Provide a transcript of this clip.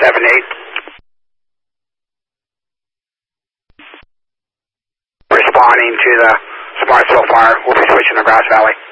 78. Responding to the Smartsville fire. We'll be switching to Grass Valley.